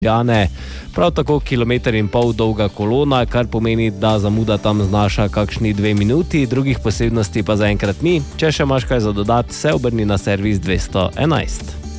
Ljubljane. Prav tako 1,5 km dolga kolona, kar pomeni, da zamuda tam znaša kakšni 2 minuti, drugih posebnosti pa zaenkrat ni. Če še imaš kaj za dodati, se obrni na servis 211.